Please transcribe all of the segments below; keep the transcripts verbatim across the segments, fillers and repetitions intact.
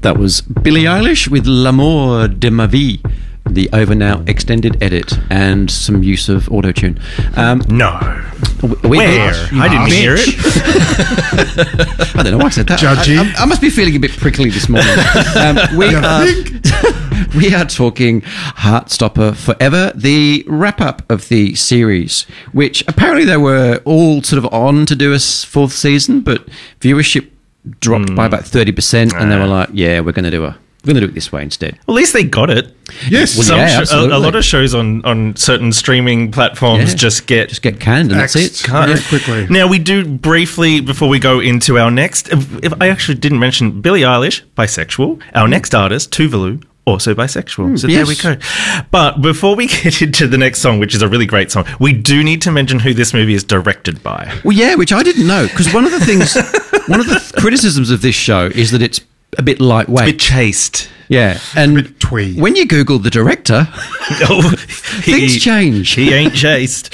That was Billie Eilish with L'amour de ma vie, the Over Now extended edit, and some use of auto-tune. Um, no. We, Where? we, I didn't hear it. I don't know why I said that. Judgy. I, I, I must be feeling a bit prickly this morning. Um, we, are, we are talking Heartstopper Forever, the wrap-up of the series, which apparently they were all sort of on to do a fourth season, but viewership dropped mm. by about thirty percent, and they were like, yeah, we're going to do a We're going to do it this way instead. Well, at least they got it. Yes. Well, Some yeah, sh- absolutely. a, a lot of shows on, on certain streaming platforms Yeah. just get... Just get canned and Axed that's it. very quickly. Now, we do briefly, before we go into our next... If, if I actually didn't mention Billie Eilish, bisexual. Our next artist, Tuvalu, also bisexual. Mm, so yes. there we go. But before we get into the next song, which is a really great song, we do need to mention who this movie is directed by. Well, yeah, which I didn't know, because one of the things... one of the th- criticisms of this show is that it's a bit lightweight. A bit chaste. Yeah, and bit twee. when you Google the director, Oh, things change. He ain't chaste.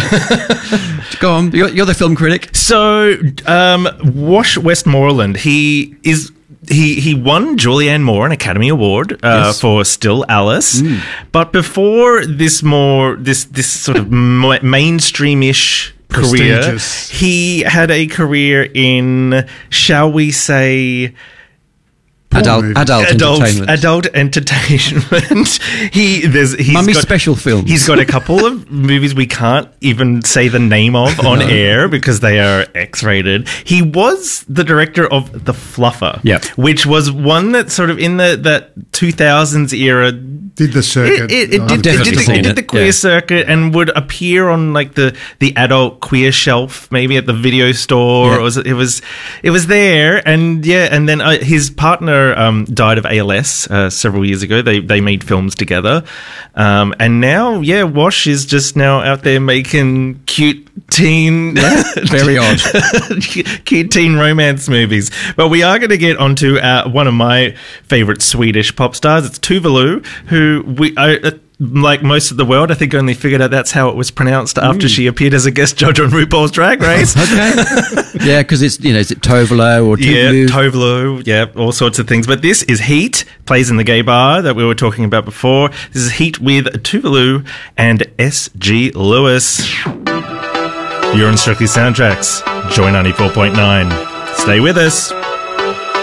Go on, you're, you're the film critic. So, um, Wash Westmoreland, he is... He he won Julianne Moore an Academy Award uh, Yes. for Still Alice, but before this more this this sort of ma- mainstream-ish career, Prestigious. he had a career in, shall we say, Adult, movies. adult, adult entertainment. adult entertainment. he there's he's Mummy's got, special films. He's got a couple of movies we can't even say the name of on air because they are X-rated. He was the director of The Fluffer, Yep. which was one that sort of in the that two thousands era. Did the circuit. It, it, it, I've did, it, definitely did, the, seen it did it, the queer yeah. circuit and would appear on like the, the adult queer shelf, maybe at the video store. Yeah. It was it was it was there, and yeah, and then uh, his partner um, died of A L S uh, several years ago. They they made films together, um, and now yeah, Wash is just now out there making cute teen, Very odd. cute teen romance movies. But we are going to get onto uh, one of my favorite Swedish pop stars. It's Tuvalu, who we I, uh, like most of the world, I think only figured out that's how it was pronounced after she appeared as a guest judge on RuPaul's Drag Race. Okay. Yeah, because it's, you know, is it Tovolo or Yeah, Tuvalu? Tovlo, yeah, all sorts of things. But this is Heat, plays in the gay bar that we were talking about before. This is Heat with Tuvalu and S G Lewis. You're on Strictly Soundtracks, Joy ninety-four point nine. Stay with us.